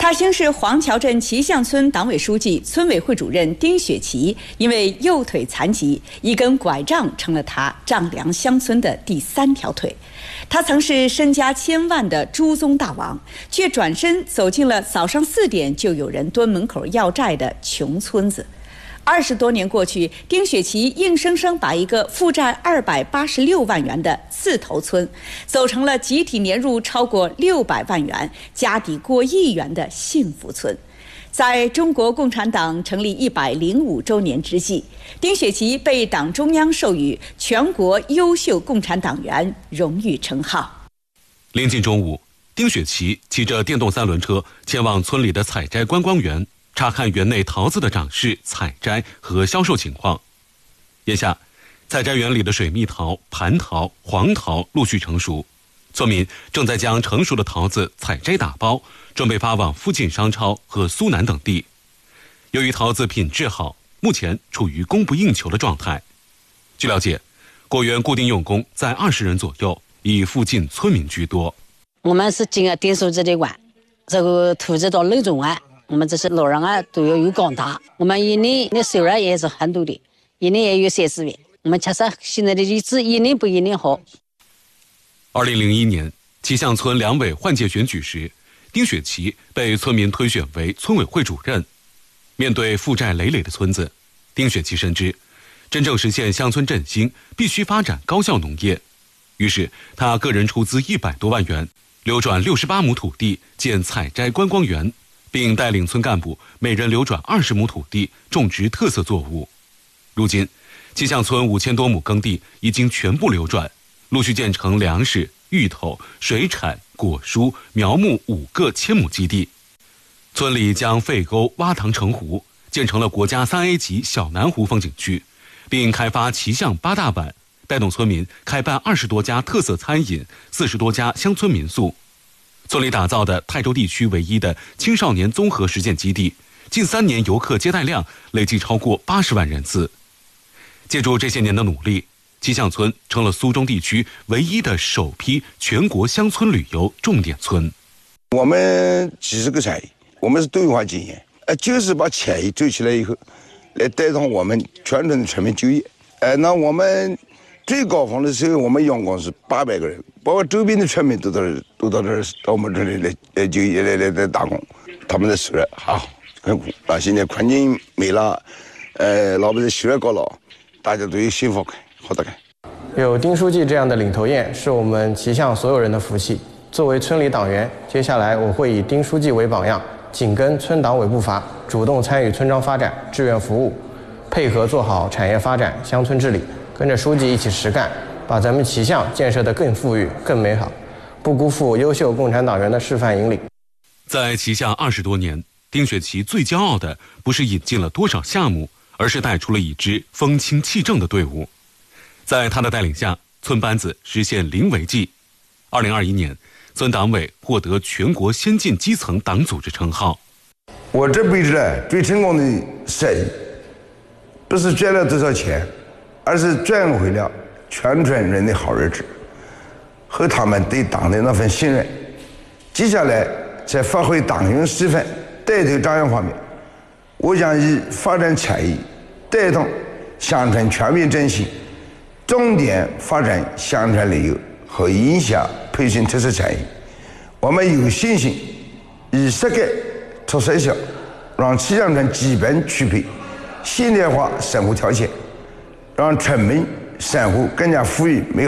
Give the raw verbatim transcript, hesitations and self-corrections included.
大兴市黄桥镇旗巷村党委书记、村委会主任丁雪琪因为右腿残疾，一根拐杖成了他丈量乡村的第三条腿。他曾是身家千万的朱宗大王，却转身走进了早上四点就有人蹲门口要债的穷村子。二十多年过去，丁雪琪硬生生把一个负债二百八十六万元的四头村，走成了集体年入超过六百万元、家底过亿元的幸福村。在中国共产党成立一百零五周年之际，丁雪琪被党中央授予全国优秀共产党员荣誉称号。 临近中午，丁雪琪骑着电动三轮车前往村里的采摘观光园，查看园内桃子的长势、采摘和销售情况。眼下，采摘园里的水蜜桃、蟠桃、黄桃陆续成熟，村民正在将成熟的桃子采摘打包，准备发往附近商超和苏南等地。由于桃子品质好，目前处于供不应求的状态。据了解，果园固定用工在二十人左右，以附近村民居多。 我们是经过丁书记的管，这个投资到六种案。我们这些老人啊都要有广大，我们一年的收入也是很多的，一年也有三四万。我们确实现在的日子一年比一年好。 二零零一年，旗巷村两委换届选举时，丁雪琪被村民推选为村委会主任。面对负债累累的村子，丁雪琪深知，真正实现乡村振兴，必须发展高效农业。于是，他个人出资一百多万元，流转六十八亩土地建采摘观光园，并带领村干部每人流转二十亩土地种植特色作物。如今，旗巷村五千多亩耕地已经全部流转，陆续建成粮食、芋头、水产、果蔬、苗木五个千亩基地。村里将废沟挖塘成湖，建成了国家三 A 级小南湖风景区，并开发旗巷八大碗，带动村民开办二十多家特色餐饮、四十多家乡村民宿。村里打造的泰州地区唯一的青少年综合实践基地，近三年游客接待量累计超过八十万人次。借助这些年的努力，旗巷村成了苏中地区唯一的首批全国乡村旅游重点村。 我们几十个产业，我们是多元化经营，呃，就是把产业做起来以后，来带动我们全村的全民就业。呃，那我们最高峰的时候，我们阳光是八百个人，包括周边的村民都到这，都到这儿到我们这里来，来就业来来来打工，他们的收入好很苦啊。现在环境美了，呃，老百姓收入高了，大家都有幸福感，好得感。 有丁书记这样的领头雁，是我们旗巷所有人的福气。作为村里党员，接下来我会以丁书记为榜样，紧跟村党委步伐，主动参与村庄发展、志愿服务，配合做好产业发展、乡村治理。跟着书记一起实干，把咱们旗巷建设得更富裕、更美好，不辜负优秀共产党员的示范引领。 在旗巷二十多年，丁雪琪最骄傲的不是引进了多少项目，而是带出了一支风清气正的队伍。在他的带领下，村班子实现零违纪。二零二一年，村党委获得全国先进基层党组织称号。 我这辈子呢，最成功的事业，不是赚了多少钱，而是赚回了全村人的好日子和他们对党的那份信任。接下来在发挥党员示范、带头张扬方面，我将以发展产业、带动乡村全面振兴，重点发展乡村旅游和影响培训特色产业。我们有信心以实干促实效，让旗巷村基本具备现代化生活条件，让村民生活更加富裕美好。